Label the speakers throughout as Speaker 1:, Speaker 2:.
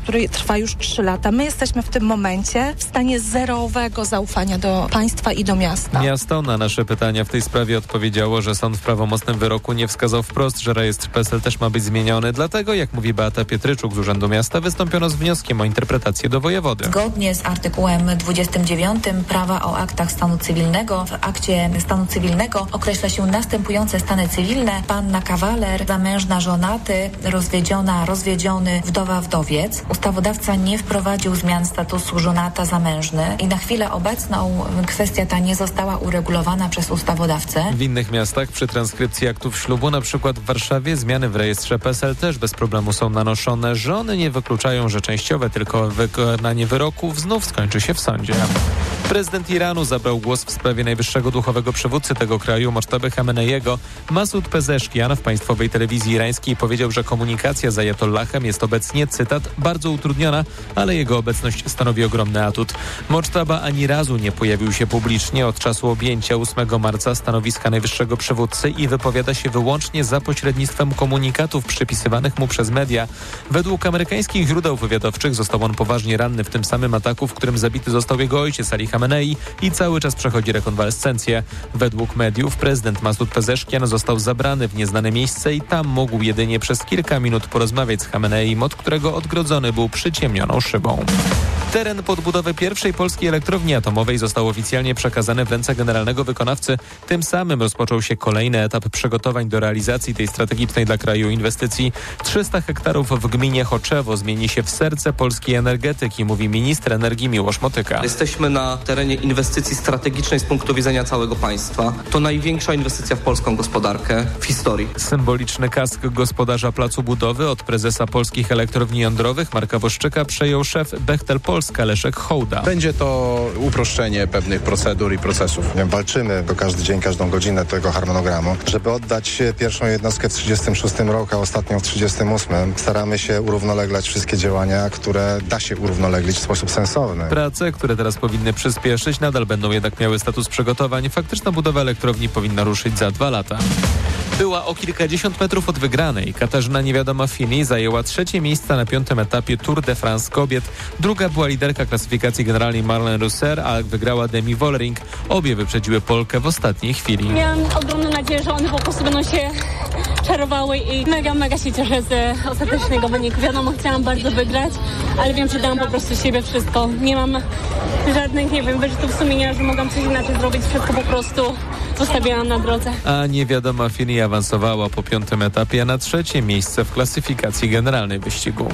Speaker 1: który trwa już 3 lata. My jesteśmy w tym momencie w stanie zerowego zaufania do państwa i do miasta.
Speaker 2: Miasto na nasze pytania w tej sprawie odpowiedziało, że sąd w prawomocnym wyroku nie wskazał wprost, że rejestr PESEL też ma być zmieniony. Dlatego, jak mówi Beata Pietryczuk z Urzędu Miasta, wystąpiono z wnioskiem o interpretację do wojewody.
Speaker 3: Zgodnie z artykułem 29 prawa o aktach stanu cywilnego w akcie stanu cywilnego określa się następujące stany cywilne: panna, kawaler, zamężna, żonaty, rozwiedziona, rozwiedziony, wdowa, wdowiec. Ustawodawca nie wprowadził zmian statusu żonata, zamężny i na chwilę obecną kwestia ta nie została uregulowana przez ustawodawcę.
Speaker 2: W innych miastach przy transkrypcji aktów ślubu, na przykład w Warszawie, zmiany w rejestrze PESEL też bez problemu są nanoszone. Żony nie wykluczają, że częściowe tylko wykonanie wyroków znów skończy się w sądzie. Prezydent Iranu zabrał głos w sprawie najwyższego duchowego przywódcy tego kraju, Mojtaba Chameneiego. Masud Pezeshkian w państwowej telewizji irańskiej powiedział, że komunikacja z ajatollahem jest obecnie, cytat, bardzo utrudniona, ale jego obecność stanowi ogromny atut. Mojtaba ani razu nie pojawił się publicznie od czasu objęcia 8 marca stanowiska najwyższego przywódcy i wypowiada się wyłącznie za pośrednictwem komunikatów przypisywanych mu przez media. Według amerykańskich źródeł wywiadowczych został on poważnie ranny w tym samym ataku, w którym zabity został jego ojciec Ali Khamenei i cały czas przechodzi rekonwalescencję. Według mediów prezydent Masud Pezeshkian został zabrany w nieznane miejsce i tam mógł jedynie przez kilka minut porozmawiać z Khameneim, od którego odgrodzony był przyciemnioną szybą. Teren pod budowę pierwszej polskiej elektrowni atomowej został oficjalnie przekazany w ręce generalnego wykonawcy. Tym samym rozpoczął się kolejny etap przygotowań do realizacji tej strategicznej dla kraju inwestycji. 300 hektarów w gminie Choczewo zmieni się w serce polskiej energetyki, mówi minister energii Miłosz Motyka.
Speaker 4: Jesteśmy na terenie inwestycji strategicznej z punktu widzenia całego państwa. To największa inwestycja w polską gospodarkę w historii.
Speaker 2: Symboliczny kask gospodarza placu budowy od prezesa Polskich Elektrowni Jądrowych Marka Woszczyka przejął szef Bechtel Polska Leszek Hołda.
Speaker 5: Będzie to uproszczenie pewnych procedur i procesów.
Speaker 6: Walczymy każdy dzień, każdą godzinę tego harmonogramu, żeby oddać pierwszą jednostkę w 36 roku, a ostatnią w 38. Staramy się urównoleglać wszystkie działania, które da się urównoleglić w sposób sensowny.
Speaker 2: Prace, które teraz powinny przyspieszyć, nadal będą jednak miały status przygotowań. Faktyczna budowa elektrowni powinna ruszyć za 2 lata. Była o kilkadziesiąt metrów od wygranej. Katarzyna Niewiadoma-Fini zajęła 3. miejsce na 5. etapie Tour de France kobiet. Druga była liderka klasyfikacji generalnej Marlene Reusser, a wygrała Demi Vollering. Obie wyprzedziły Polkę w ostatniej chwili.
Speaker 7: Miałam ogromną nadzieję, że one po prostu będą się czarowały i mega się cieszę z ostatecznego wyniku. Wiadomo, chciałam bardzo wygrać, ale wiem, że dałam po prostu siebie wszystko. Nie mam żadnych, wyrzutów sumienia, że mogłam coś inaczej zrobić. Wszystko po prostu zostawiałam na drodze.
Speaker 2: A Niewiadoma-Fini awansowała po 5. etapie na 3. miejsce w klasyfikacji generalnej wyścigu.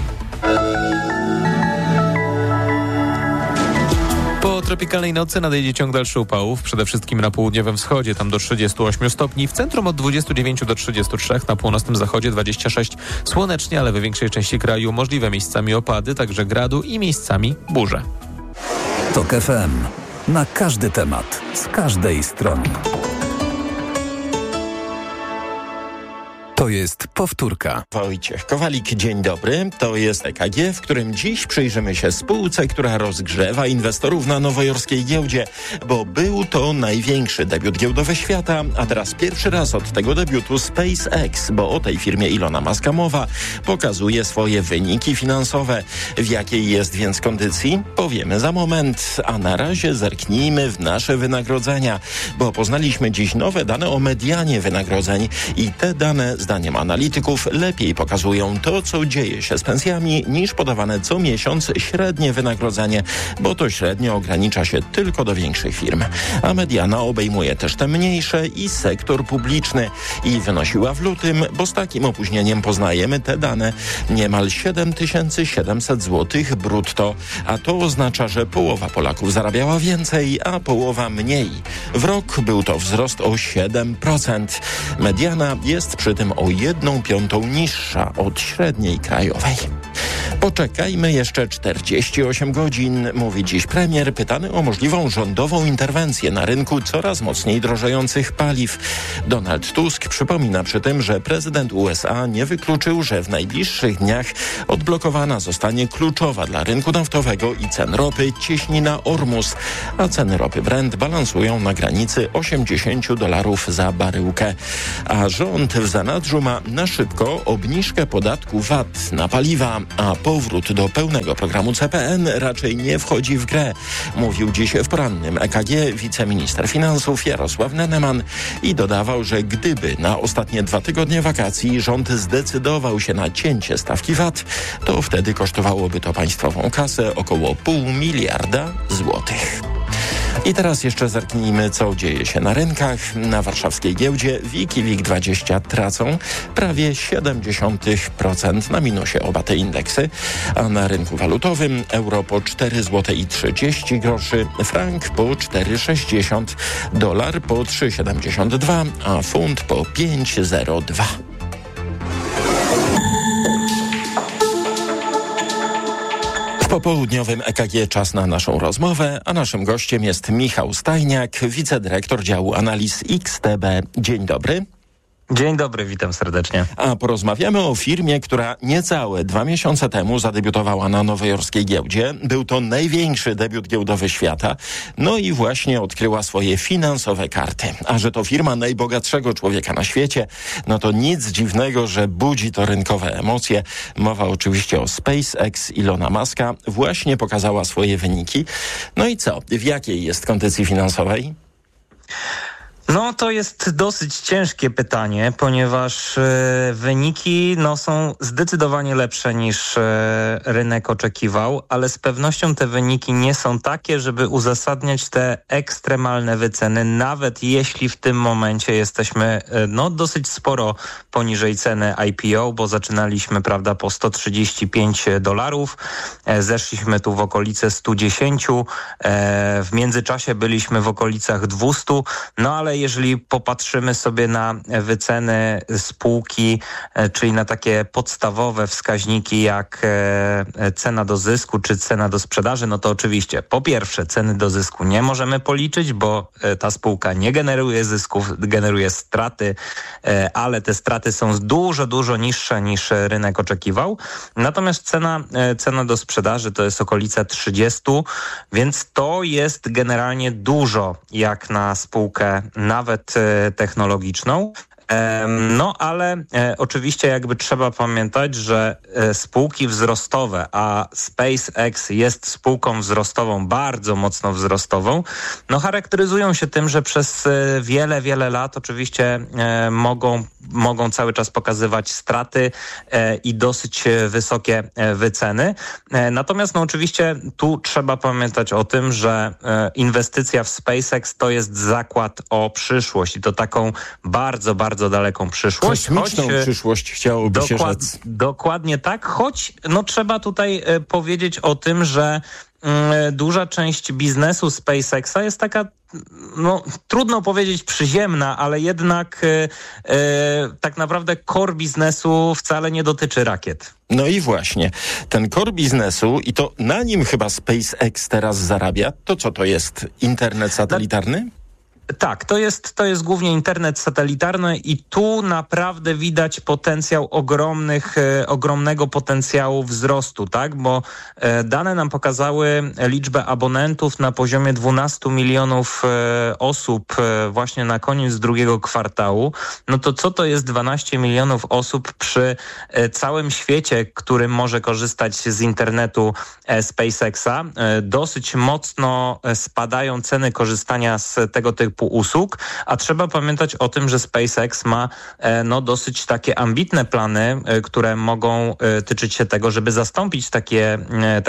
Speaker 2: Po tropikalnej nocy nadejdzie ciąg dalszy upałów, przede wszystkim na południowym wschodzie, tam do 38 stopni, w centrum od 29 do 33, na północnym zachodzie 26. Słonecznie, ale we większej części kraju możliwe miejscami opady, także gradu i miejscami burze.
Speaker 8: TOK FM. Na każdy temat, z każdej strony. To jest powtórka.
Speaker 9: Wojciech Kowalik, dzień dobry. To jest EKG, w którym dziś przyjrzymy się spółce, która rozgrzewa inwestorów na nowojorskiej giełdzie, bo był to największy debiut giełdowy świata, a teraz pierwszy raz od tego debiutu SpaceX, bo o tej firmie Ilona Muska mowa, pokazuje swoje wyniki finansowe. W jakiej jest więc kondycji? Powiemy za moment, a na razie zerknijmy w nasze wynagrodzenia, bo poznaliśmy dziś nowe dane o medianie wynagrodzeń i te dane zdaniem analityków lepiej pokazują to, co dzieje się z pensjami, niż podawane co miesiąc średnie wynagrodzenie, bo to średnio ogranicza się tylko do większych firm. A mediana obejmuje też te mniejsze i sektor publiczny i wynosiła w lutym, bo z takim opóźnieniem poznajemy te dane, niemal 7700 zł brutto, a to oznacza, że połowa Polaków zarabiała więcej, a połowa mniej. W rok był to wzrost o 7%. Mediana jest przy tym o 1/5 niższa od średniej krajowej. Poczekajmy jeszcze 48 godzin, mówi dziś premier, pytany o możliwą rządową interwencję na rynku coraz mocniej drożejących paliw. Donald Tusk przypomina przy tym, że prezydent USA nie wykluczył, że w najbliższych dniach odblokowana zostanie kluczowa dla rynku naftowego i cen ropy cieśnina Ormus, a ceny ropy Brent balansują na granicy $80 za baryłkę. A rząd w zanadrzu ma na szybko obniżkę podatku VAT na paliwa. a powrót do pełnego programu CPN raczej nie wchodzi w grę, mówił dziś w porannym EKG wiceminister finansów Jarosław Neneman i dodawał, że gdyby na ostatnie 2 tygodnie wakacji rząd zdecydował się na cięcie stawki VAT, to wtedy kosztowałoby to państwową kasę około 0,5 miliarda złotych. I teraz jeszcze zerknijmy, co dzieje się na rynkach. Na warszawskiej giełdzie WIG i WIG20 tracą prawie 0,7% na minusie oba te indeksy, a na rynku walutowym euro po 4,30 zł, frank po 4,60, dolar po 3,72, a funt po 5,02. W popołudniowym EKG czas na naszą rozmowę, a naszym gościem jest Michał Stajniak, wicedyrektor działu analiz XTB. Dzień dobry.
Speaker 10: Dzień dobry, witam serdecznie.
Speaker 9: A porozmawiamy o firmie, która niecałe 2 miesiące temu zadebiutowała na nowojorskiej giełdzie. Był to największy debiut giełdowy świata. No i właśnie odkryła swoje finansowe karty. A że to firma najbogatszego człowieka na świecie, no to nic dziwnego, że budzi to rynkowe emocje. Mowa oczywiście o SpaceX Ilona Muska. Właśnie pokazała swoje wyniki. No i co? W jakiej jest kondycji finansowej?
Speaker 10: No to jest dosyć ciężkie pytanie, ponieważ wyniki są zdecydowanie lepsze niż rynek oczekiwał, ale z pewnością te wyniki nie są takie, żeby uzasadniać te ekstremalne wyceny, nawet jeśli w tym momencie jesteśmy dosyć sporo poniżej ceny IPO, bo zaczynaliśmy, prawda, po $135, zeszliśmy tu w okolice 110, w międzyczasie byliśmy w okolicach 200, no ale jeżeli popatrzymy sobie na wyceny spółki, czyli na takie podstawowe wskaźniki jak cena do zysku czy cena do sprzedaży, no to oczywiście po pierwsze ceny do zysku nie możemy policzyć, bo ta spółka nie generuje zysków, generuje straty, ale te straty są dużo niższe niż rynek oczekiwał. Natomiast cena do sprzedaży to jest okolica 30, więc to jest generalnie dużo jak na spółkę nawet technologiczną. No ale oczywiście jakby trzeba pamiętać, że spółki wzrostowe, a SpaceX jest spółką wzrostową, bardzo mocno wzrostową, charakteryzują się tym, że przez wiele lat oczywiście mogą cały czas pokazywać straty i dosyć wysokie wyceny. Natomiast oczywiście tu trzeba pamiętać o tym, że inwestycja w SpaceX to jest zakład o przyszłość i to taką bardzo daleką przyszłość.
Speaker 9: Kosmiczną przyszłość chciałoby się rzec.
Speaker 10: Dokładnie tak, choć trzeba tutaj powiedzieć o tym, że duża część biznesu SpaceXa jest taka, trudno powiedzieć przyziemna, ale jednak tak naprawdę core biznesu wcale nie dotyczy rakiet.
Speaker 9: No i właśnie, ten core biznesu i to na nim chyba SpaceX teraz zarabia, to co to jest? Internet satelitarny?
Speaker 10: Tak, to jest głównie internet satelitarny i tu naprawdę widać potencjał ogromnego potencjału wzrostu, tak? Bo dane nam pokazały liczbę abonentów na poziomie 12 milionów osób właśnie na koniec drugiego kwartału. No to co to jest 12 milionów osób przy całym świecie, który może korzystać z internetu SpaceXa? Dosyć mocno spadają ceny korzystania z tego typu usług, a trzeba pamiętać o tym, że SpaceX ma dosyć takie ambitne plany, które mogą tyczyć się tego, żeby zastąpić takie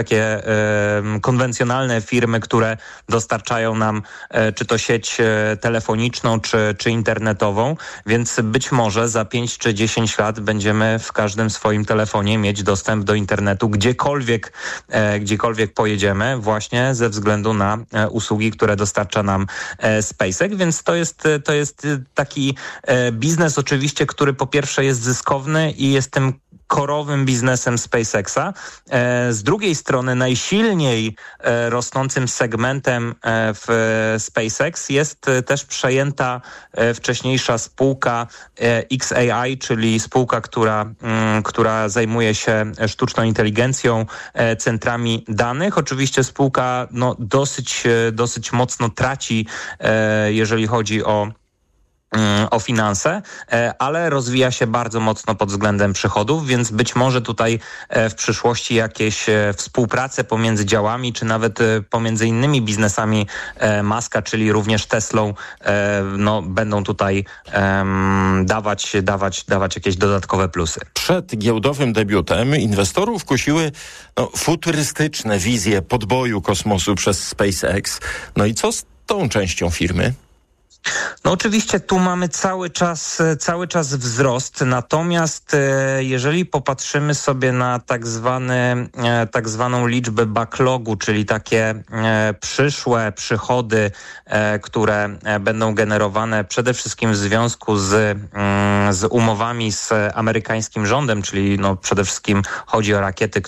Speaker 10: konwencjonalne firmy, które dostarczają nam czy to sieć telefoniczną, czy internetową, więc być może za 5 czy 10 lat będziemy w każdym swoim telefonie mieć dostęp do internetu gdziekolwiek pojedziemy, właśnie ze względu na usługi, które dostarcza nam SpaceX, więc to jest taki biznes oczywiście, który po pierwsze jest zyskowny i jest tym korowym biznesem SpaceXa. Z drugiej strony najsilniej rosnącym segmentem w SpaceX jest też przejęta wcześniejsza spółka xAI, czyli spółka, która zajmuje się sztuczną inteligencją, centrami danych. Oczywiście spółka dosyć mocno traci, jeżeli chodzi o o finanse, ale rozwija się bardzo mocno pod względem przychodów, więc być może tutaj w przyszłości jakieś współprace pomiędzy działami, czy nawet pomiędzy innymi biznesami Muska, czyli również Teslą, będą tutaj dawać jakieś dodatkowe plusy.
Speaker 9: Przed giełdowym debiutem inwestorów kusiły futurystyczne wizje podboju kosmosu przez SpaceX. No i co z tą częścią firmy?
Speaker 10: No oczywiście tu mamy cały czas wzrost, natomiast jeżeli popatrzymy sobie na tak zwaną liczbę backlogu, czyli takie przyszłe przychody, które będą generowane przede wszystkim w związku z umowami z amerykańskim rządem, czyli przede wszystkim chodzi o rakiety,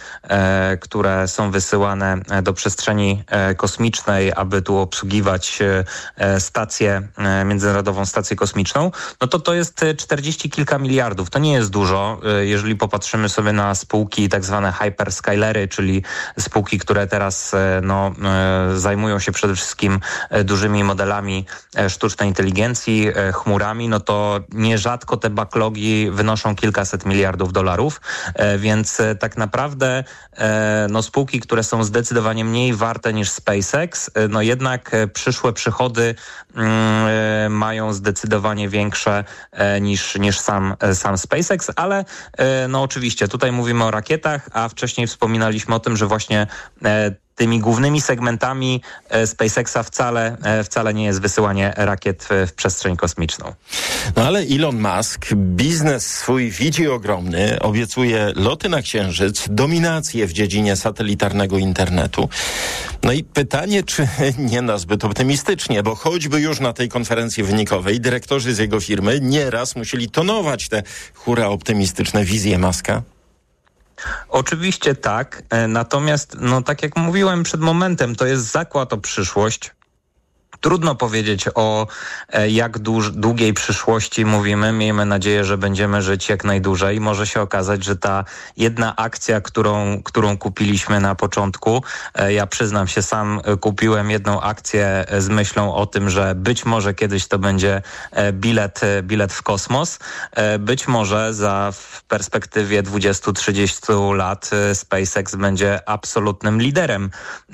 Speaker 10: które są wysyłane do przestrzeni kosmicznej, aby tu obsługiwać Międzynarodową Stację Kosmiczną, to jest 40 kilka miliardów. To nie jest dużo, jeżeli popatrzymy sobie na spółki tak zwane hyperscalery, czyli spółki, które teraz zajmują się przede wszystkim dużymi modelami sztucznej inteligencji, chmurami, to nierzadko te backlogi wynoszą kilkaset miliardów dolarów, więc tak naprawdę spółki, które są zdecydowanie mniej warte niż SpaceX, jednak przyszłe przychody mają zdecydowanie większe niż sam SpaceX, ale oczywiście tutaj mówimy o rakietach, a wcześniej wspominaliśmy o tym, że właśnie tymi głównymi segmentami SpaceXa wcale nie jest wysyłanie rakiet w przestrzeń kosmiczną.
Speaker 9: Ale Elon Musk biznes swój widzi ogromny, obiecuje loty na Księżyc, dominację w dziedzinie satelitarnego internetu. I pytanie, czy nie nazbyt optymistycznie, bo choćby już na tej konferencji wynikowej dyrektorzy z jego firmy nieraz musieli tonować te hura optymistyczne wizje Muska.
Speaker 10: Oczywiście tak, natomiast tak jak mówiłem przed momentem, to jest zakład o przyszłość. Trudno powiedzieć o jak długiej przyszłości mówimy. Miejmy nadzieję, że będziemy żyć jak najdłużej. Może się okazać, że ta jedna akcja, którą kupiliśmy na początku, ja przyznam się, sam kupiłem jedną akcję z myślą o tym, że być może kiedyś to będzie bilet w kosmos. Być może w perspektywie 20-30 lat SpaceX będzie absolutnym liderem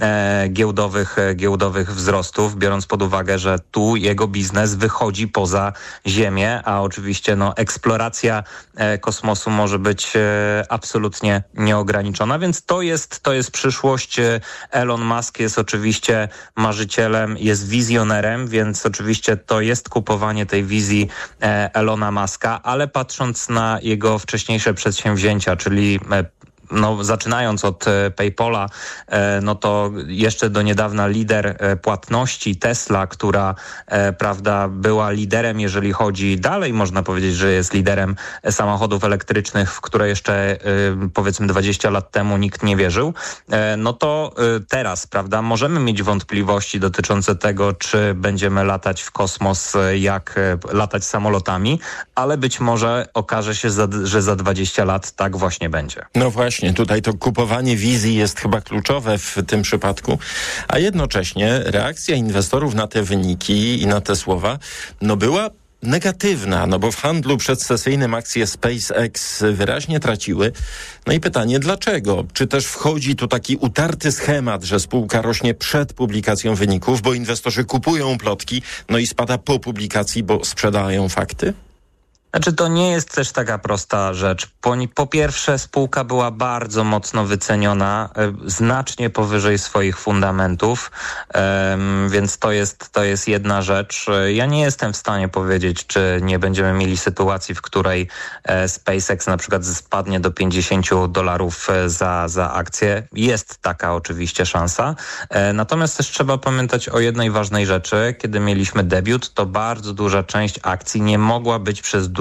Speaker 10: giełdowych wzrostów, biorąc pod uwagę, że tu jego biznes wychodzi poza Ziemię, a oczywiście eksploracja kosmosu może być absolutnie nieograniczona, więc to jest przyszłość. Elon Musk jest oczywiście marzycielem, jest wizjonerem, więc oczywiście to jest kupowanie tej wizji Elona Muska, ale patrząc na jego wcześniejsze przedsięwzięcia, czyli zaczynając od PayPala, to jeszcze do niedawna lider płatności Tesla, która była liderem, jeżeli chodzi, dalej można powiedzieć, że jest liderem samochodów elektrycznych, w które jeszcze powiedzmy 20 lat temu nikt nie wierzył, to teraz, możemy mieć wątpliwości dotyczące tego, czy będziemy latać w kosmos, jak latać samolotami, ale być może okaże się, że za 20 lat tak właśnie będzie.
Speaker 9: No właśnie. Tutaj to kupowanie wizji jest chyba kluczowe w tym przypadku, a jednocześnie reakcja inwestorów na te wyniki i na te słowa była negatywna, bo w handlu przedsesyjnym akcje SpaceX wyraźnie traciły. I pytanie, dlaczego? Czy też wchodzi tu taki utarty schemat, że spółka rośnie przed publikacją wyników, bo inwestorzy kupują plotki, i spada po publikacji, bo sprzedają fakty?
Speaker 10: To nie jest też taka prosta rzecz. Po pierwsze, spółka była bardzo mocno wyceniona, znacznie powyżej swoich fundamentów, więc to jest jedna rzecz. Ja nie jestem w stanie powiedzieć, czy nie będziemy mieli sytuacji, w której SpaceX na przykład spadnie do $50 za akcję. Jest taka oczywiście szansa. Natomiast też trzeba pamiętać o jednej ważnej rzeczy. Kiedy mieliśmy debiut, to bardzo duża część akcji nie mogła być przez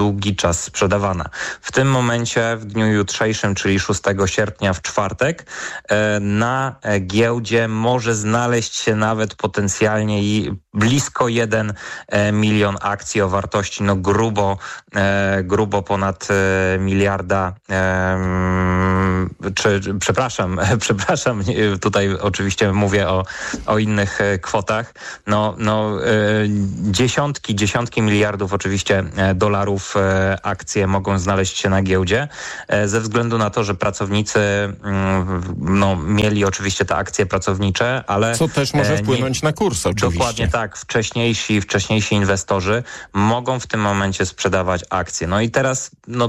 Speaker 10: długi czas sprzedawana. W tym momencie, w dniu jutrzejszym, czyli 6 sierpnia w czwartek, na giełdzie może znaleźć się nawet potencjalnie i blisko 1 milion akcji o wartości grubo ponad miliarda, przepraszam, tutaj oczywiście mówię o innych kwotach, dziesiątki miliardów oczywiście dolarów akcje mogą znaleźć się na giełdzie, ze względu na to, że pracownicy mieli oczywiście te akcje pracownicze, ale...
Speaker 9: Co też może wpłynąć na kurs oczywiście.
Speaker 10: Dokładnie tak. Wcześniejsi inwestorzy mogą w tym momencie sprzedawać akcje. No i teraz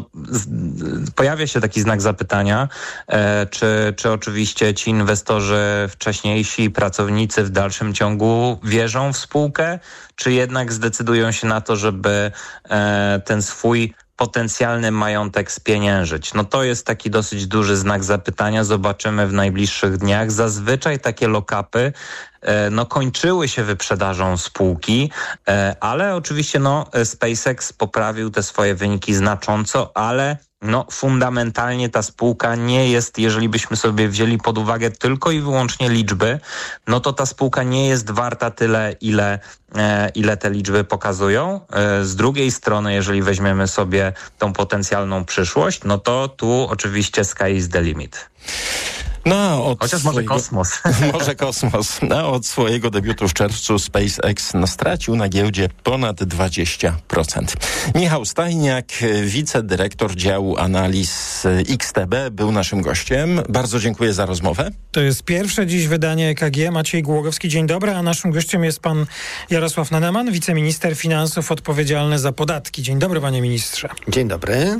Speaker 10: pojawia się taki znak zapytania, czy oczywiście ci inwestorzy wcześniejsi, pracownicy w dalszym ciągu wierzą w spółkę, czy jednak zdecydują się na to, żeby ten swój potencjalny majątek spieniężyć. No to jest taki dosyć duży znak zapytania. Zobaczymy w najbliższych dniach. Zazwyczaj takie lock-upy kończyły się wyprzedażą spółki, ale oczywiście SpaceX poprawił te swoje wyniki znacząco, ale fundamentalnie ta spółka nie jest, jeżeli byśmy sobie wzięli pod uwagę tylko i wyłącznie liczby, to ta spółka nie jest warta tyle, ile te liczby pokazują. Z drugiej strony, jeżeli weźmiemy sobie tą potencjalną przyszłość, to tu oczywiście sky is the limit.
Speaker 9: Chociaż może kosmos. Może kosmos. Od swojego debiutu w czerwcu SpaceX stracił na giełdzie ponad 20%. Michał Stajniak, wicedyrektor działu analiz XTB, był naszym gościem. Bardzo dziękuję za rozmowę.
Speaker 11: To jest pierwsze dziś wydanie EKG. Maciej Głogowski, dzień dobry, a naszym gościem jest pan Jarosław Neneman, wiceminister finansów odpowiedzialny za podatki. Dzień dobry, panie ministrze.
Speaker 12: Dzień dobry.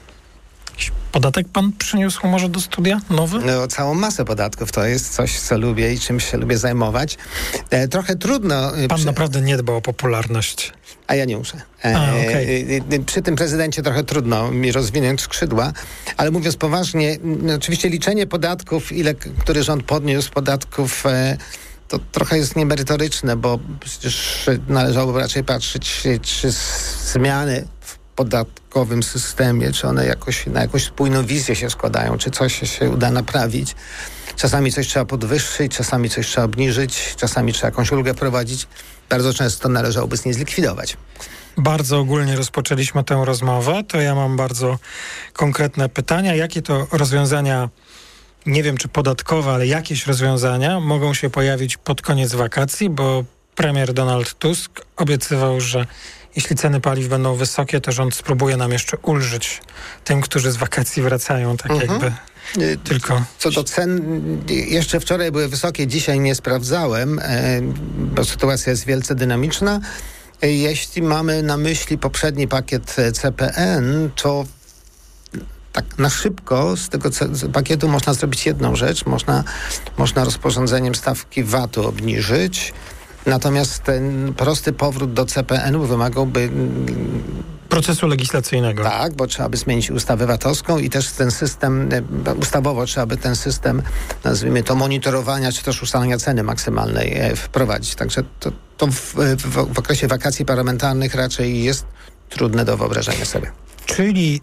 Speaker 11: Podatek pan przyniósł może do studia? Nowy?
Speaker 12: Całą masę podatków. To jest coś, co lubię i czym się lubię zajmować. Trochę trudno...
Speaker 11: Pan naprawdę nie dba o popularność.
Speaker 12: A ja nie muszę. Przy tym prezydencie trochę trudno mi rozwinąć skrzydła, ale mówiąc poważnie, oczywiście liczenie podatków, który rząd podniósł podatków, to trochę jest niemerytoryczne, bo przecież należałoby raczej patrzeć, czy zmiany w podatkowym systemie, czy one na jakąś spójną wizję się składają, czy coś się uda naprawić. Czasami coś trzeba podwyższyć, czasami coś trzeba obniżyć, czasami trzeba jakąś ulgę wprowadzić. Bardzo często należałoby z niej zlikwidować.
Speaker 11: Bardzo ogólnie rozpoczęliśmy tę rozmowę, to ja mam bardzo konkretne pytania. Jakie to rozwiązania, nie wiem czy podatkowe, ale jakieś rozwiązania mogą się pojawić pod koniec wakacji, bo premier Donald Tusk obiecywał, że jeśli ceny paliw będą wysokie, to rząd spróbuje nam jeszcze ulżyć tym, którzy z wakacji wracają, jakby tylko...
Speaker 12: Co do cen, jeszcze wczoraj były wysokie, dzisiaj nie sprawdzałem, bo sytuacja jest wielce dynamiczna. Jeśli mamy na myśli poprzedni pakiet CPN, to tak na szybko z tego pakietu można zrobić jedną rzecz. Można rozporządzeniem stawki VAT-u obniżyć. Natomiast ten prosty powrót do CPN-u wymagałby
Speaker 11: procesu legislacyjnego.
Speaker 12: Tak, bo trzeba by zmienić ustawę VAT-owską i też ten system, ustawowo trzeba by ten system, nazwijmy to, monitorowania czy też ustalania ceny maksymalnej wprowadzić. Także to w okresie wakacji parlamentarnych raczej jest trudne do wyobrażenia sobie.
Speaker 11: Czyli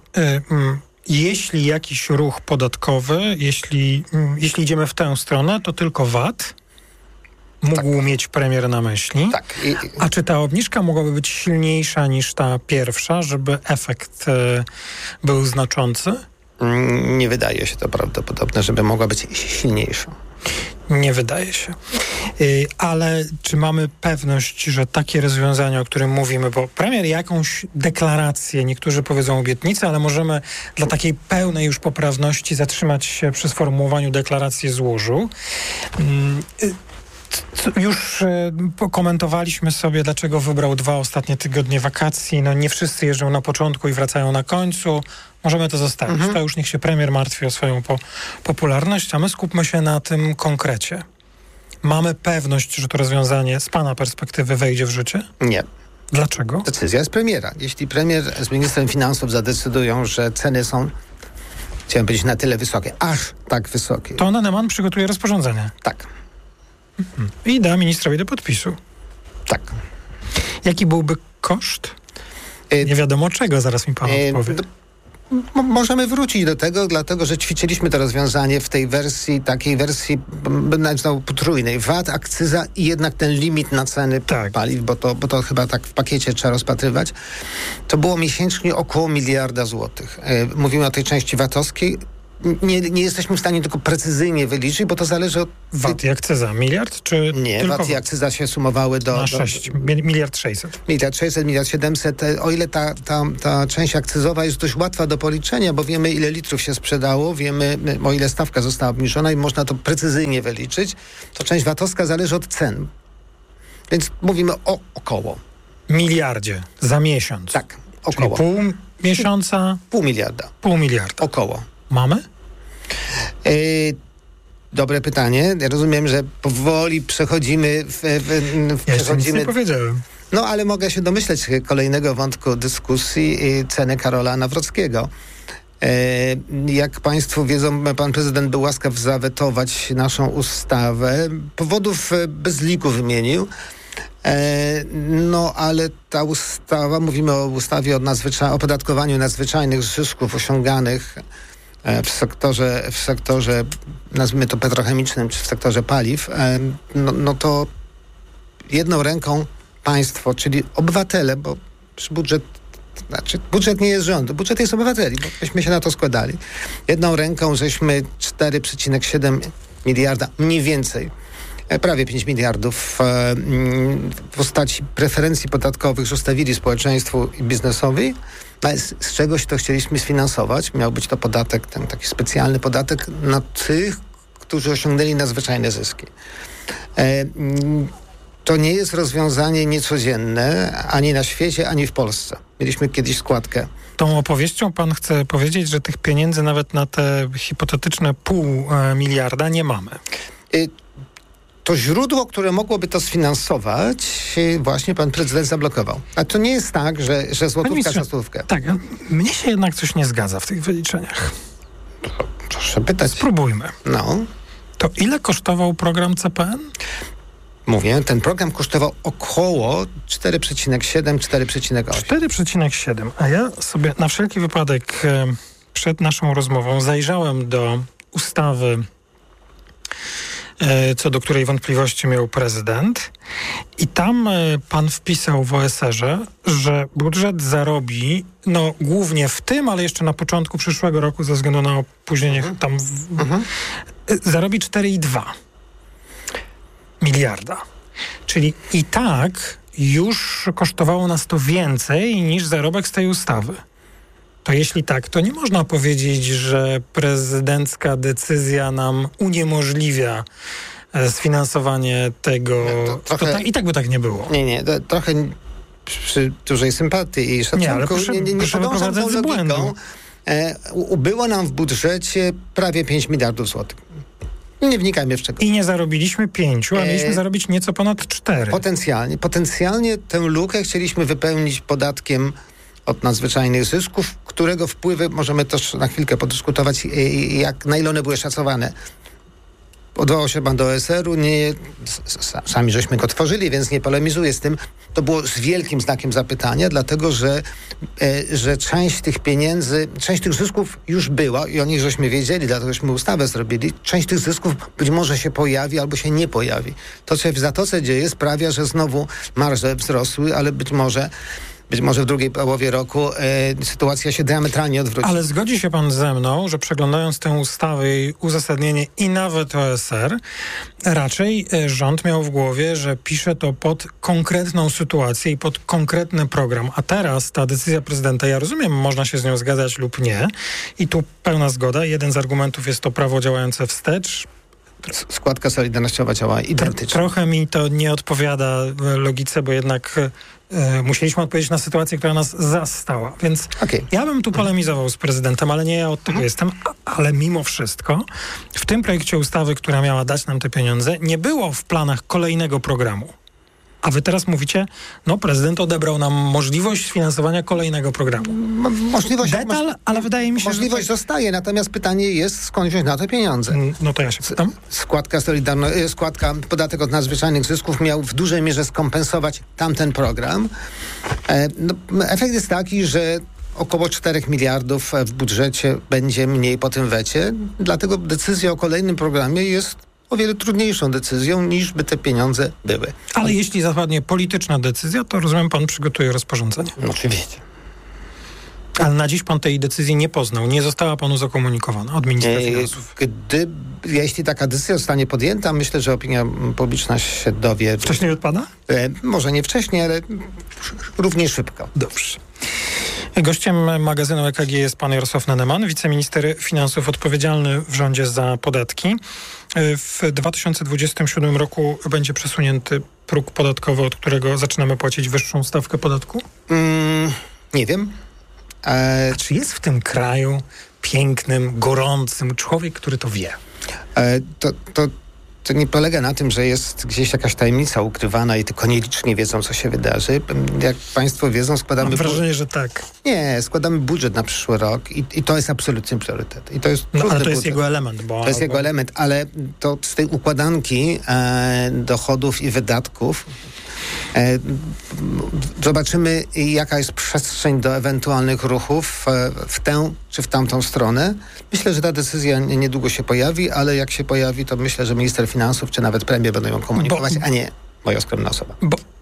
Speaker 11: jeśli jakiś ruch podatkowy, jeśli idziemy w tę stronę, to tylko VAT mógł mieć premier na myśli.
Speaker 12: Tak.
Speaker 11: A czy ta obniżka mogłaby być silniejsza niż ta pierwsza, żeby efekt był znaczący?
Speaker 12: Nie wydaje się to prawdopodobne, żeby mogła być silniejsza.
Speaker 11: Nie wydaje się. Ale czy mamy pewność, że takie rozwiązania, o którym mówimy, bo premier jakąś deklarację, niektórzy powiedzą obietnicę, ale możemy dla takiej pełnej już poprawności zatrzymać się przy sformułowaniu deklaracji złożył. Już komentowaliśmy sobie, dlaczego wybrał 2 ostatnie tygodnie wakacji. Nie wszyscy jeżdżą na początku i wracają na końcu. Możemy to zostawić. To już niech się premier martwi o swoją popularność, a my skupmy się na tym konkrecie. Mamy pewność, że to rozwiązanie z pana perspektywy wejdzie w życie?
Speaker 12: Nie.
Speaker 11: Dlaczego?
Speaker 12: Decyzja jest premiera. Jeśli premier z ministrem finansów zadecydują, że ceny są, chciałem powiedzieć, na tyle wysokie, aż tak wysokie.
Speaker 11: To Neneman przygotuje rozporządzenie.
Speaker 12: Tak.
Speaker 11: I da ministrowi do podpisu.
Speaker 12: Tak.
Speaker 11: Jaki byłby koszt? Nie wiadomo czego, zaraz mi pan odpowie.
Speaker 12: Możemy wrócić do tego, dlatego że ćwiczyliśmy to rozwiązanie w tej takiej wersji, bym nazwał potrójnej. VAT, akcyza i jednak ten limit na ceny paliw, bo to chyba tak w pakiecie trzeba rozpatrywać. To było miesięcznie około 1 miliarda złotych. Mówimy o tej części VAT-owskiej. Nie jesteśmy w stanie tylko precyzyjnie wyliczyć, bo to zależy od...
Speaker 11: VAT i akcyza, miliard czy
Speaker 12: nie,
Speaker 11: tylko
Speaker 12: VAT i akcyza się sumowały
Speaker 11: na 6, 1 600 000.
Speaker 12: 1 600 000, 1 700 000. O ile ta część akcyzowa jest dość łatwa do policzenia, bo wiemy, ile litrów się sprzedało, wiemy, o ile stawka została obniżona i można to precyzyjnie wyliczyć, to część VAT-owska zależy od cen. Więc mówimy o około
Speaker 11: 1 miliardzie za miesiąc.
Speaker 12: Tak, około.
Speaker 11: Czyli pół miesiąca?
Speaker 12: Pół miliarda.
Speaker 11: Pół miliarda.
Speaker 12: Około.
Speaker 11: Mamy?
Speaker 12: Dobre pytanie. Ja rozumiem, że powoli przechodzimy
Speaker 11: Ja nic nie powiedziałem.
Speaker 12: No, ale mogę się domyśleć kolejnego wątku dyskusji, ceny Karola Nawrockiego. Jak państwo wiedzą, pan prezydent był łaskaw zawetować naszą ustawę. Powodów bez liku wymienił. No, ale ta ustawa, mówimy o ustawie o opodatkowaniu nadzwyczajnych zysków osiąganych w sektorze, nazwijmy to petrochemicznym, czy w sektorze paliw, no to jedną ręką państwo, czyli obywatele, bo budżet nie jest rządu, budżet jest obywateli, bo myśmy się na to składali. Jedną ręką żeśmy 4,7 miliarda, mniej więcej, prawie 5 miliardów w postaci preferencji podatkowych zostawili społeczeństwu i biznesowi, ale z czegoś to chcieliśmy sfinansować. Miał być to podatek, ten taki specjalny podatek na tych, którzy osiągnęli nadzwyczajne zyski. To nie jest rozwiązanie niecodzienne ani na świecie, ani w Polsce. Mieliśmy kiedyś składkę.
Speaker 11: Tą opowieścią pan chce powiedzieć, że tych pieniędzy nawet na te hipotetyczne 0,5 miliarda nie mamy.
Speaker 12: To źródło, które mogłoby to sfinansować, właśnie pan prezydent zablokował. A to nie jest tak, że złotówka za złotówkę.
Speaker 11: Tak, mnie się jednak coś nie zgadza w tych wyliczeniach.
Speaker 12: Proszę pytać.
Speaker 11: Spróbujmy.
Speaker 12: No.
Speaker 11: To ile kosztował program CPN?
Speaker 12: Mówię, ten program kosztował około 4,7, 4,8.
Speaker 11: 4,7. A ja sobie na wszelki wypadek przed naszą rozmową zajrzałem do ustawy, co do której wątpliwości miał prezydent. I tam pan wpisał w OSR-ze, że budżet zarobi, no głównie w tym, ale jeszcze na początku przyszłego roku, ze względu na opóźnienie tam, zarobi 4,2 miliarda. Czyli i tak już kosztowało nas to więcej niż zarobek z tej ustawy. To jeśli tak, to nie można powiedzieć, że prezydencka decyzja nam uniemożliwia sfinansowanie tego.
Speaker 12: Trochę,
Speaker 11: I tak by tak nie było.
Speaker 12: Nie, trochę przy dużej sympatii i szacunku.
Speaker 11: Nie, ale proszę wyprowadzać z błędu.
Speaker 12: Ubyło nam w budżecie prawie 5 miliardów złotych. Nie wnikajmy w szczegóły.
Speaker 11: I nie zarobiliśmy 5, a mieliśmy zarobić nieco ponad 4.
Speaker 12: Potencjalnie tę lukę chcieliśmy wypełnić podatkiem od nadzwyczajnych zysków, którego wpływy możemy też na chwilkę podyskutować, na ile one były szacowane. Odwołał się pan do OSR-u, sami żeśmy go tworzyli, więc nie polemizuję z tym. To było z wielkim znakiem zapytania, dlatego że część tych pieniędzy, część tych zysków już była i o nich żeśmy wiedzieli, dlatego żeśmy ustawę zrobili. Część tych zysków być może się pojawi albo się nie pojawi. To, co się w Zatoce dzieje, sprawia, że znowu marże wzrosły, ale być może w drugiej połowie roku sytuacja się diametralnie odwróci.
Speaker 11: Ale zgodzi się pan ze mną, że przeglądając tę ustawę, jej uzasadnienie i nawet OSR, raczej rząd miał w głowie, że pisze to pod konkretną sytuację i pod konkretny program. A teraz ta decyzja prezydenta, ja rozumiem, można się z nią zgadzać lub nie. I tu pełna zgoda. Jeden z argumentów jest to prawo działające wstecz.
Speaker 12: Składka solidarnościowa działa identycznie.
Speaker 11: Trochę mi to nie odpowiada logice, bo jednak musieliśmy odpowiedzieć na sytuację, która nas zastała. Więc ja bym tu polemizował z prezydentem, ale nie ja od tego jestem. Ale mimo wszystko w tym projekcie ustawy, która miała dać nam te pieniądze, nie było w planach kolejnego programu. A wy teraz mówicie, prezydent odebrał nam możliwość sfinansowania kolejnego programu.
Speaker 12: Możliwość,
Speaker 11: detal, ale wydaje mi się,
Speaker 12: możliwość zostaje, natomiast pytanie jest, skąd wziąć na to pieniądze.
Speaker 11: No to ja się pytam.
Speaker 12: Składka podatek od nadzwyczajnych zysków miał w dużej mierze skompensować tamten program. Efekt jest taki, że około 4 miliardów w budżecie będzie mniej po tym wecie, dlatego decyzja o kolejnym programie jest o wiele trudniejszą decyzją, niż by te pieniądze były.
Speaker 11: Ale jeśli zapadnie polityczna decyzja, to rozumiem, pan przygotuje rozporządzenie.
Speaker 12: Oczywiście.
Speaker 11: Ale na dziś pan tej decyzji nie poznał, nie została panu zakomunikowana od ministra finansów.
Speaker 12: Jeśli taka decyzja zostanie podjęta, myślę, że opinia publiczna się dowie.
Speaker 11: Wcześniej od pana?
Speaker 12: Może nie wcześniej, ale równie szybko.
Speaker 11: Dobrze. Gościem magazynu EKG jest pan Jarosław Neneman, wiceminister finansów odpowiedzialny w rządzie za podatki. W 2027 roku będzie przesunięty próg podatkowy, od którego zaczynamy płacić wyższą stawkę podatku?
Speaker 12: Nie wiem.
Speaker 11: Czy jest w tym kraju pięknym, gorącym człowiek, który to wie?
Speaker 12: To nie polega na tym, że jest gdzieś jakaś tajemnica ukrywana i tylko nieliczni wiedzą, co się wydarzy. Jak państwo wiedzą, składamy...
Speaker 11: Mam wrażenie, że tak.
Speaker 12: Nie, składamy budżet na przyszły rok i to jest absolutny priorytet. I to jest
Speaker 11: ale to jest jego element.
Speaker 12: To jest jego element, ale to z tej układanki dochodów i wydatków zobaczymy, jaka jest przestrzeń do ewentualnych ruchów w tę czy w tamtą stronę. Myślę, że ta decyzja niedługo się pojawi, ale jak się pojawi, to myślę, że minister finansów czy nawet premier będą ją komunikować, a nie moja skromna osoba.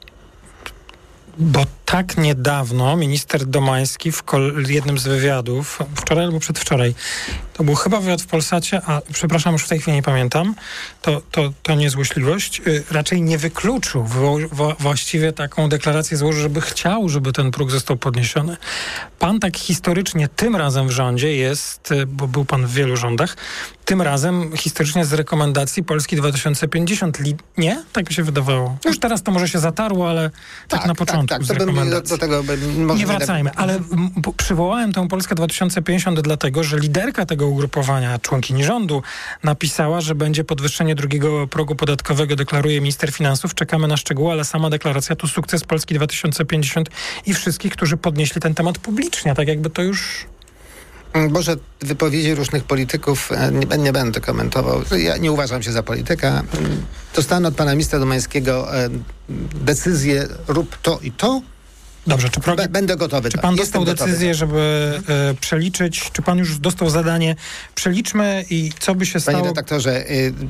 Speaker 11: Bo tak niedawno minister Domański w jednym z wywiadów, wczoraj albo przedwczoraj, to był chyba wywiad w Polsacie, a przepraszam, już w tej chwili nie pamiętam, to nie złośliwość, raczej nie wykluczył, właściwie taką deklarację złożył, żeby chciał, żeby ten próg został podniesiony. Pan tak historycznie tym razem w rządzie jest, bo był pan w wielu rządach, tym razem historycznie z rekomendacji Polski 2050. Nie? Tak mi się wydawało. Już teraz to może się zatarło, ale tak na początku z rekomendacji.
Speaker 12: Do tego
Speaker 11: nie wracajmy, ale przywołałem tę Polskę 2050 dlatego, że liderka tego ugrupowania, członkini rządu, napisała, że będzie podwyższenie drugiego progu podatkowego, deklaruje minister finansów. Czekamy na szczegóły, ale sama deklaracja to sukces Polski 2050 i wszystkich, którzy podnieśli ten temat publicznie, tak jakby to już...
Speaker 12: Może wypowiedzi różnych polityków nie będę komentował. Ja nie uważam się za polityka. Dostałem od pana ministra Domańskiego decyzję, rób to i to.
Speaker 11: Dobrze,
Speaker 12: będę gotowy.
Speaker 11: Czy pan dostał decyzję, żeby przeliczyć, czy pan już dostał zadanie, przeliczmy i co by się stało?
Speaker 12: Panie redaktorze,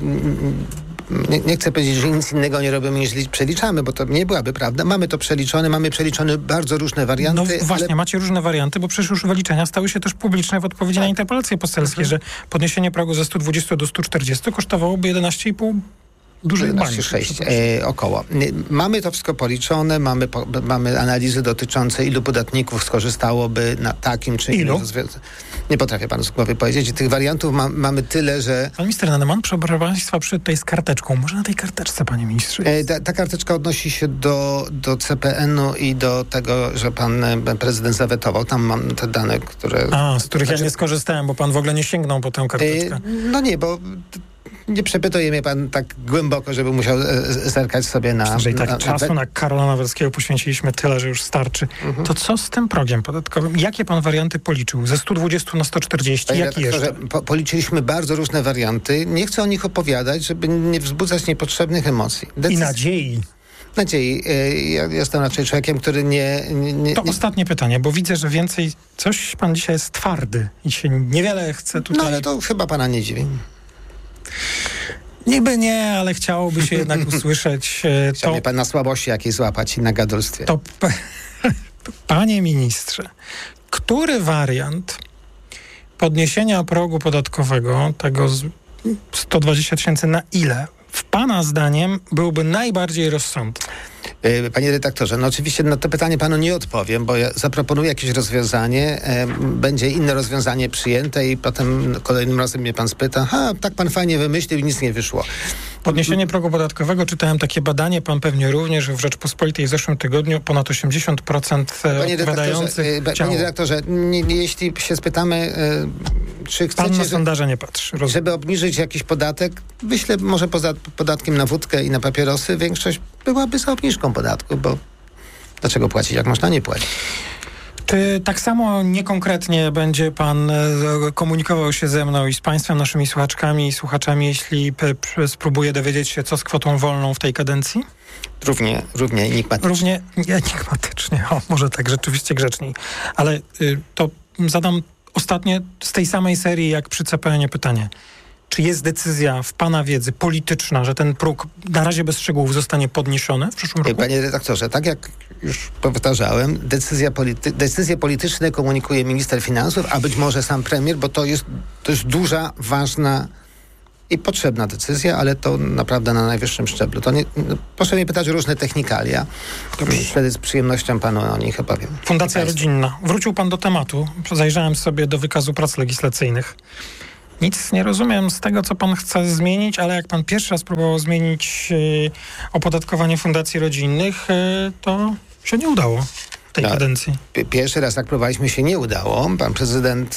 Speaker 12: nie chcę powiedzieć, że nic innego nie robimy niż przeliczamy, bo to nie byłaby prawda. Mamy to przeliczone, mamy przeliczone bardzo różne warianty.
Speaker 11: No właśnie, macie różne warianty, bo przecież już wyliczenia stały się też publiczne w odpowiedzi na interpelacje poselskie, że podniesienie progu ze 120 do 140 kosztowałoby 11,5 dużej bańki.
Speaker 12: 11,6 około. Mamy to wszystko policzone, mamy analizy dotyczące ilu podatników skorzystałoby na takim czy innym rozwiązaniu. Nie potrafię panu z głowy powiedzieć. Tych wariantów mamy tyle, że...
Speaker 11: Pan minister Neneman, proszę państwa, przyszedł tutaj z karteczką. Może na tej karteczce, panie ministrze?
Speaker 12: Ta karteczka odnosi się do CPN-u i do tego, że pan prezydent zawetował. Tam mam te dane, które...
Speaker 11: z których ja nie skorzystałem, bo pan w ogóle nie sięgnął po tę karteczkę.
Speaker 12: No nie, bo... Nie przepytuje mnie pan tak głęboko, żeby musiał zerkać sobie na...
Speaker 11: Jeżeli czasu na Karola Nawrockiego poświęciliśmy tyle, że już starczy. To co z tym progiem podatkowym? Jakie pan warianty policzył? Ze 120 na 140? Jaki jeszcze?
Speaker 12: Policzyliśmy bardzo różne warianty. Nie chcę o nich opowiadać, żeby nie wzbudzać niepotrzebnych emocji.
Speaker 11: I nadziei.
Speaker 12: Ja jestem raczej człowiekiem, który nie...
Speaker 11: Ostatnie pytanie, bo widzę, że więcej... Coś pan dzisiaj jest twardy i się niewiele chce tutaj...
Speaker 12: No ale to chyba pana nie dziwi.
Speaker 11: Niby nie, ale chciałoby się jednak usłyszeć...
Speaker 12: Chciałby pan na słabości jakiejś złapać i na gadulstwie.
Speaker 11: Panie ministrze, który wariant podniesienia progu podatkowego, tego 120 000 na ile, w pana zdaniem byłby najbardziej rozsądny?
Speaker 12: Panie redaktorze, oczywiście na to pytanie panu nie odpowiem, bo ja zaproponuję jakieś rozwiązanie, będzie inne rozwiązanie przyjęte i potem kolejnym razem mnie pan spyta, tak pan fajnie wymyślił i nic nie wyszło.
Speaker 11: Podniesienie progu podatkowego, czytałem takie badanie, pan pewnie również, w Rzeczpospolitej w zeszłym tygodniu ponad 80% odpowiadających chciało.
Speaker 12: Panie redaktorze, jeśli się spytamy, czy chcecie...
Speaker 11: Pan na sondaże nie patrzy.
Speaker 12: Żeby obniżyć jakiś podatek, wyślę może poza podatkiem na wódkę i na papierosy, większość byłaby za obniżką podatku, bo dlaczego płacić, jak można nie płacić?
Speaker 11: Czy tak samo niekonkretnie będzie pan komunikował się ze mną i z państwem, naszymi słuchaczkami i słuchaczami, jeśli spróbuje dowiedzieć się, co z kwotą wolną w tej kadencji?
Speaker 12: Równie enigmatycznie.
Speaker 11: Równie enigmatycznie. O, może tak rzeczywiście grzeczniej. Ale to zadam ostatnie z tej samej serii jak przy CPN-ie pytanie. Czy jest decyzja w pana wiedzy polityczna, że ten próg na razie bez szczegółów zostanie podniesiony w przyszłym roku?
Speaker 12: Panie redaktorze, tak jak już powtarzałem, decyzje polityczne komunikuje minister finansów, a być może sam premier, bo to jest duża, ważna i potrzebna decyzja, ale to naprawdę na najwyższym szczeblu. Proszę mnie pytać o różne technikalia. Wtedy z przyjemnością panu o nich opowiem.
Speaker 11: Fundacja rodzinna. Wrócił pan do tematu. Zajrzałem sobie do wykazu prac legislacyjnych. Nic nie rozumiem z tego, co pan chce zmienić, ale jak pan pierwszy raz próbował zmienić opodatkowanie fundacji rodzinnych, to się nie udało w tej kadencji.
Speaker 12: Pierwszy raz, jak próbowaliśmy, się nie udało. Pan prezydent...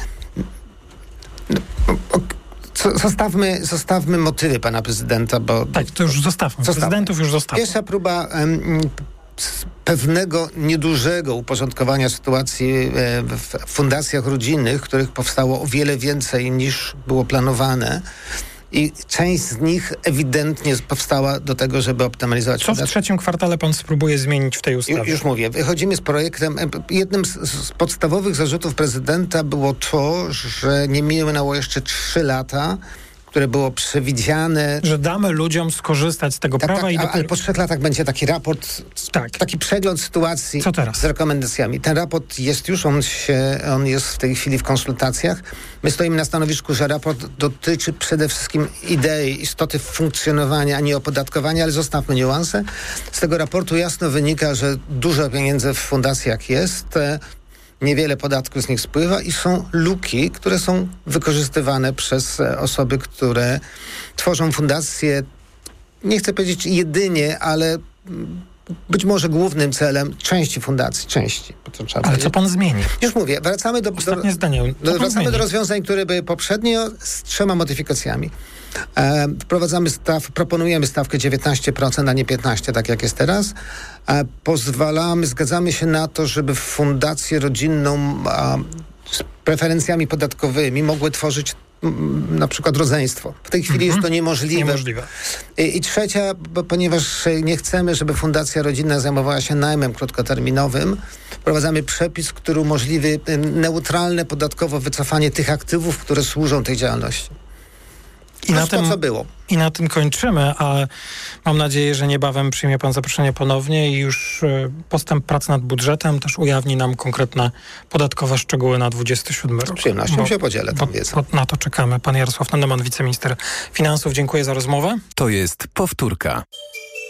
Speaker 12: Zostawmy motywy pana prezydenta, bo...
Speaker 11: Tak, to już zostawmy. Prezydentów już zostawmy.
Speaker 12: Pierwsza próba pewnego niedużego uporządkowania sytuacji w fundacjach rodzinnych, których powstało o wiele więcej niż było planowane. I część z nich ewidentnie powstała do tego, żeby optymalizować.
Speaker 11: Co w trzecim kwartale pan spróbuje zmienić w tej ustawie?
Speaker 12: Już mówię. Wychodzimy z projektem. Jednym z podstawowych zarzutów prezydenta było to, że nie minęło jeszcze 3 lata, które było przewidziane.
Speaker 11: Że damy ludziom skorzystać z tego prawa.
Speaker 12: Ale po 3 latach będzie taki raport, taki przegląd sytuacji.
Speaker 11: Co teraz?
Speaker 12: Z rekomendacjami. Ten raport jest już, on jest w tej chwili w konsultacjach. My stoimy na stanowisku, że raport dotyczy przede wszystkim idei, istoty funkcjonowania, a nie opodatkowania, ale zostawmy niuanse. Z tego raportu jasno wynika, że dużo pieniędzy w fundacjach jest, niewiele podatków z nich spływa i są luki, które są wykorzystywane przez osoby, które tworzą fundacje, nie chcę powiedzieć jedynie, ale być może głównym celem części fundacji.
Speaker 11: Ale co pan zmieni?
Speaker 12: Już mówię, wracamy do rozwiązań, które były poprzednio z 3 modyfikacjami. Proponujemy stawkę 19%, a nie 15%, tak jak jest teraz. Zgadzamy się na to, żeby fundację rodzinną z preferencjami podatkowymi mogły tworzyć na przykład rodzeństwo. W tej chwili jest to niemożliwe. I trzecia, ponieważ nie chcemy, żeby fundacja rodzinna zajmowała się najmem krótkoterminowym, wprowadzamy przepis, który umożliwi neutralne podatkowo wycofanie tych aktywów, które służą tej działalności.
Speaker 11: I na tym kończymy, a mam nadzieję, że niebawem przyjmie pan zaproszenie ponownie i już postęp prac nad budżetem też ujawni nam konkretne podatkowe szczegóły na 27 rok.
Speaker 12: Z przyjemnością się podzielę tą wiedzą.
Speaker 11: Na to czekamy. Pan Jarosław Neneman, wiceminister finansów. Dziękuję za rozmowę.
Speaker 8: To jest powtórka.